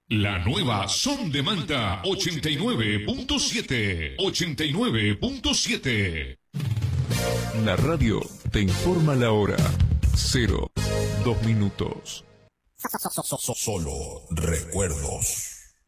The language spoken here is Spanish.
La nueva Son de Manta 89.7. 89.7. La radio te informa la hora. 02 minutos. Solo recuerdos.